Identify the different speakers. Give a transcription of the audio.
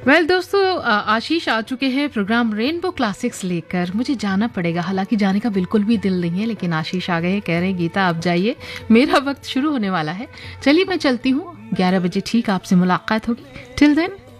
Speaker 1: Well दोस्तों, आशीष आ चुके हैं प्रोग्राम रेनबो क्लासिक्स लेकर। मुझे जाना पड़ेगा, हालांकि जाने का बिल्कुल भी दिल नहीं है, लेकिन आशीष आ गए, कह रहे हैं गीता आप जाइए, मेरा वक्त शुरू होने वाला है। चलिए मैं चलती हूँ, 11 बजे ठीक आपसे मुलाकात होगी। Till then